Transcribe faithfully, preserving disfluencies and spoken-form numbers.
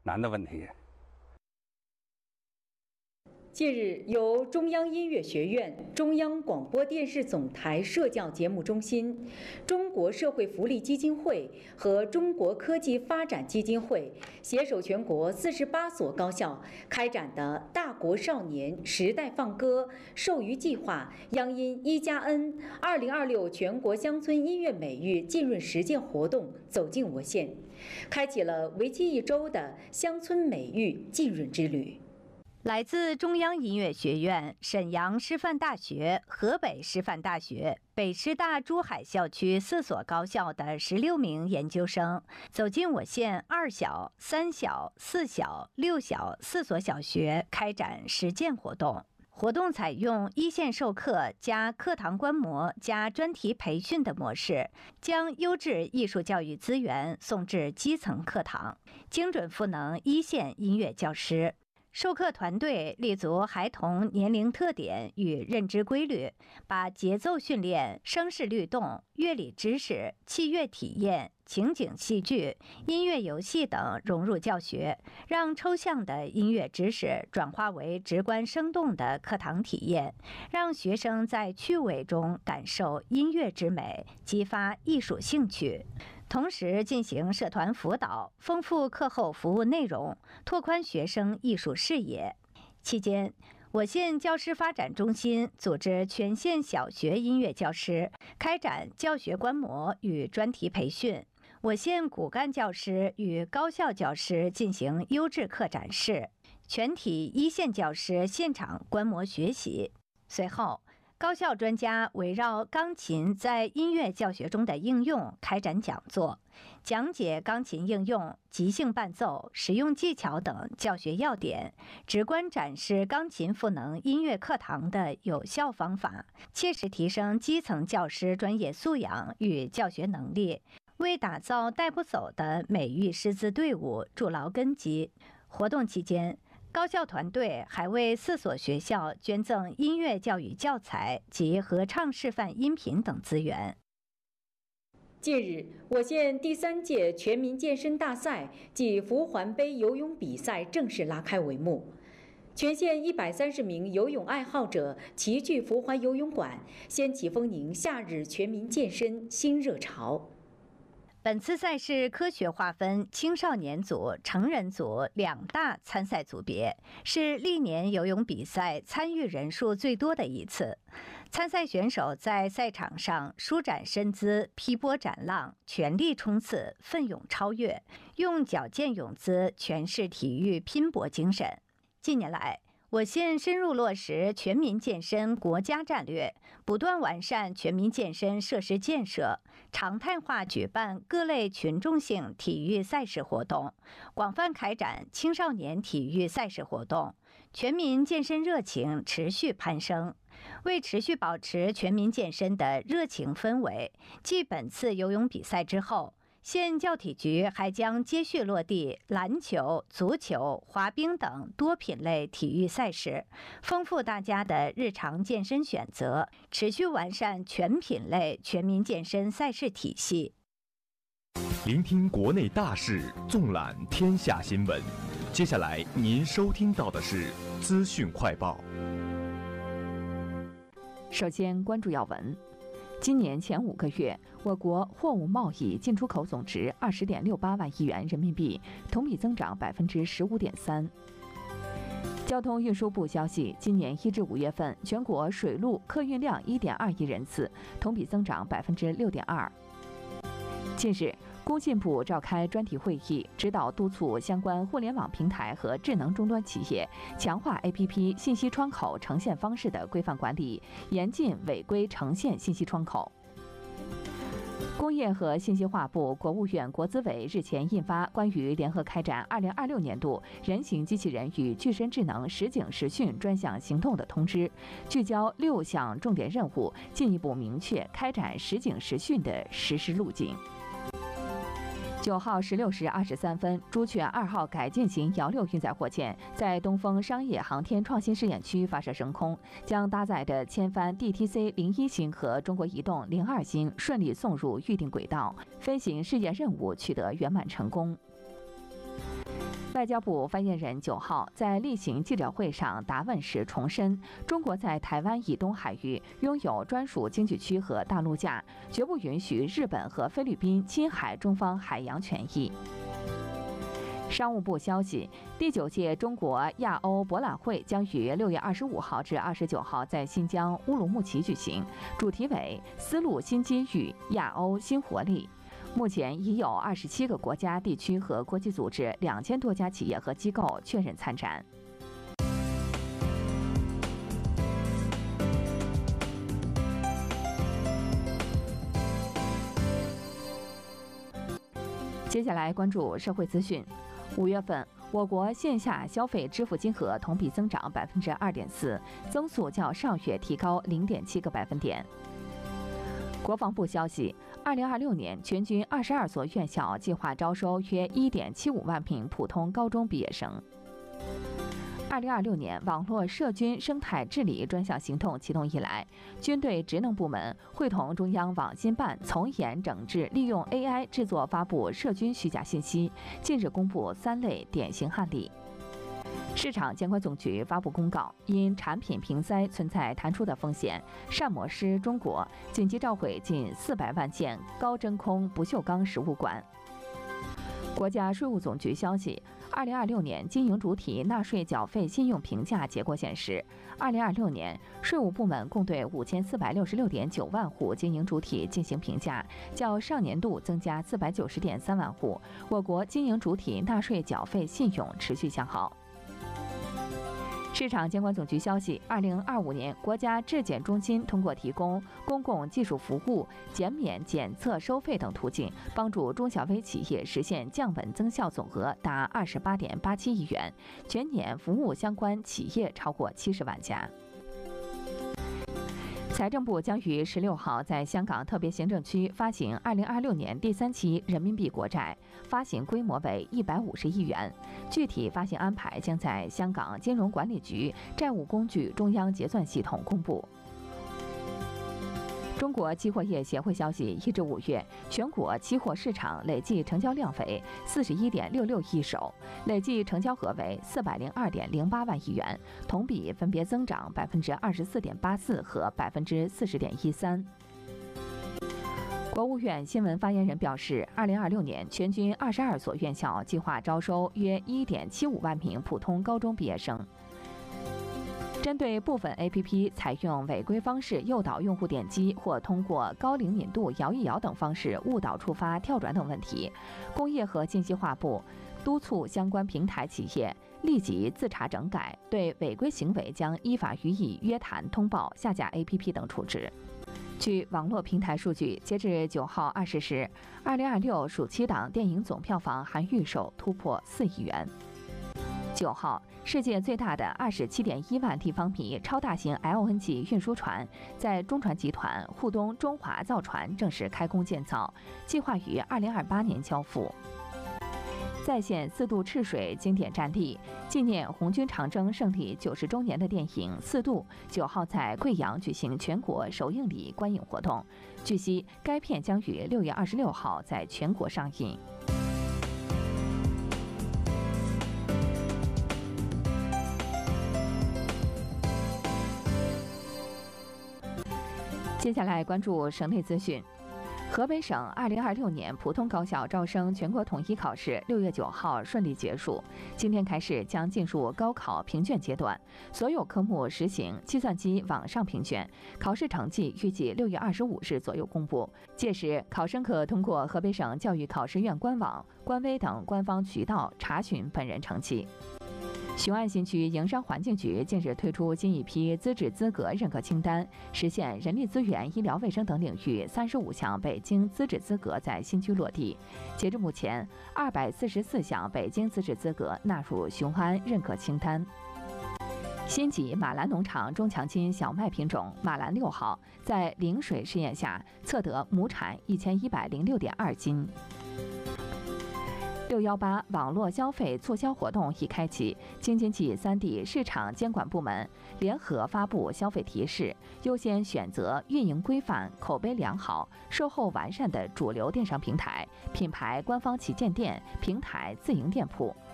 难的问题。 近日，由中央音乐学院、中央广播电视总台社教节目中心、中国社会福利基金会和中国科技发展基金会携手全国四十八所高校开展的大国少年时代放歌授予计划央音一加 N 二零二六全国乡村音乐美育浸润实践活动走进我县，开启了为期一周的乡村美育浸润之旅。 来自中央音乐学院、沈阳师范大学、河北师范大学、北师大珠海校区四所高校的十六名研究生走进我县二小、三小、四小、六小四所小学开展实践活动。活动采用一线授课加课堂观摩加专题培训的模式，将优质艺术教育资源送至基层课堂，精准赋能一线音乐教师。授课团队立足孩童年龄特点与认知规律，把节奏训练、声势律动、乐理知识、器乐体验、情景戏剧、音乐游戏等融入教学，让抽象的音乐知识转化为直观生动的课堂体验，让学生在趣味中感受音乐之美，激发艺术兴趣。同时进行社团辅导，丰富课后服务内容，拓宽学生艺术视野。期间，我县教师发展中心组织全县小学音乐教师开展教学观摩与专题培训，我县骨干教师与高校教师进行优质课展示，全体一线教师现场观摩学习。随后，高校专家围绕钢琴在音乐教学中的应用开展讲座，讲解钢琴应用、即兴伴奏、实用技巧等教学要点，直观展示钢琴赋能音乐课堂的有效方法，切实提升基层教师专业素养与教学能力，为打造带不走的美育师资队伍筑牢根基。活动期间，高校团队还为四所学校捐赠音乐教育教材及合唱示范音频等资源。 近日，我县第三届全民健身大赛暨福环杯游泳比赛正式拉开帷幕。全县一百三十名游泳爱好者齐聚福环游泳馆，掀起丰宁夏日全民健身新热潮。 本次赛事科学划分青少年组、成人组两大参赛组别，是历年游泳比赛参与人数最多的一次。参赛选手在赛场上舒展身姿、劈波斩浪、全力冲刺、奋勇超越，用矫健泳姿诠释体育拼搏精神。近年来，我县深入落实全民健身国家战略，不断完善全民健身设施建设，常态化举办各类群众性体育赛事活动，广泛开展青少年体育赛事活动，全民健身热情持续攀升。为持续保持全民健身的热情氛围，继本次游泳比赛之后，县教体局还将接续落地篮球、足球、滑冰等多品类体育赛事，丰富大家的日常健身选择，持续完善全品类全民健身赛事体系。 聆听国内大事，纵览天下新闻。接下来您收听到的是资讯快报。 首先关注要闻。今年前五个月，我国货物贸易进出口总值二十点六八万亿元人民币，同比增长百分之十五点三。交通运输部消息，今年一至五月份，全国水陆客运量一点二亿人次，同比增长百分之六点二。近日，工信部召开专题会议，指导督促相关互联网平台和智能终端企业强化 A P P 信息窗口呈现方式的规范管理，严禁违规呈现信息窗口。工业和信息化部、国务院国资委日前印发关于联合开展二零二六年度人形机器人与具身智能实警实训专项行动的通知，聚焦六项重点任务，进一步明确开展实警实训的实施路径。九号十六时二十三分，朱雀二号改进型遥六运载火箭在东风商业航天创新试验区发射升空，将搭载的千帆 D T C 零一星和中国移动零二星顺利送入预定轨道，飞行试验任务取得圆满成功。 外交部发言人九号在例行记者会上答问时重申，中国在台湾以东海域拥有专属经济区和大陆架，绝不允许日本和菲律宾侵害中方海洋权益。商务部消息，第九届中国亚欧博览会将于六月二十五号至二十九号在新疆乌鲁木齐举行，主题为“丝路新机遇，亚欧新活力”。目前已有二十七个国家、地区和国际组织两千多家企业和机构确认参展。接下来关注社会资讯。五月份，我国线下消费支付金额同比增长百分之二点四，增速较上月提高零点七个百分点。国防部消息，二零二六年全军二十二所院校计划招收约一点七五万名普通高中毕业生。二零二六年网络涉军生态治理专项行动启动以来，军队职能部门会同中央网信办从严整治利用 A I 制作发布涉军虚假信息，近日公布三类典型案例。市场监管总局发布公告，因产品瓶塞存在弹出的风险，膳魔师中国紧急召回近四百万件高真空不锈钢食物管。国家税务总局消息，二零二六年经营主体纳税缴费信用评价结果显示，二零二六年税务部门共对五千四百六十六点九万户经营主体进行评价，较上年度增加四百九十点三万户。我国经营主体纳税缴费信用持续向好。市场监管总局消息，二零二五年国家质检中心通过提供公共技术服务、减免检测收费等途径，帮助中小微企业实现降本增效总额达二十八点八七亿元，全年服务相关企业超过七十万家。财政部将于十六号在香港特别行政区发行二零二六年第三期人民币国债，发行规模为一百五十亿元。具体发行安排将在香港金融管理局债务工具中央结算系统公布。中国期货业协会消息，一至五月，全国期货市场累计成交量为四十一点六六亿手，累计成交额为四百零二点零八万亿元，同比分别增长百分之二十四点八四和百分之四十点一三。国务院新闻发言人表示，二零二六年全军二十二所院校计划招收约一点七五万名普通高中毕业生。针对部分 A P P 采用违规方式诱导用户点击，或通过高灵敏度摇一摇等方式误导触发跳转等问题，工业和信息化部督促相关平台企业立即自查整改，对违规行为将依法予以约谈、通报、下架 A P P 等处置。据网络平台数据，截至九号二十时，二零二六暑期档电影总票房含预售突破四亿元。九号，世界最大的二十七点一万立方米超大型 L N G 运输船在中船集团沪东中华造船正式开工建造，计划于二零二八年交付。再现四渡赤水经典战例，纪念红军长征胜利九十周年的电影《四渡》九号在贵阳举行全国首映礼观影活动。据悉，该片将于六月二十六号在全国上映。接下来关注省内资讯。河北省二零二六年普通高校招生全国统一考试六月九号顺利结束，今天开始将进入高考评卷阶段，所有科目实行计算机网上评卷，考试成绩预计六月二十五日左右公布。届时，考生可通过河北省教育考试院官网、官微等官方渠道查询本人成绩。雄安新区营商环境局近日推出新一批资质资格认可清单，实现人力资源、医疗卫生等领域三十五项北京资质资格在新区落地。截至目前，二百四十四项北京资质资格纳入雄安认可清单。新集马兰农场中强筋小麦品种马兰六号在零水试验下测得亩产一千一百零六点二斤。六幺八网络消费促销活动已开启，京津冀三地市场监管部门联合发布消费提示，优先选择运营规范、口碑良好、售后完善的主流电商平台、品牌官方旗舰店、平台自营店铺。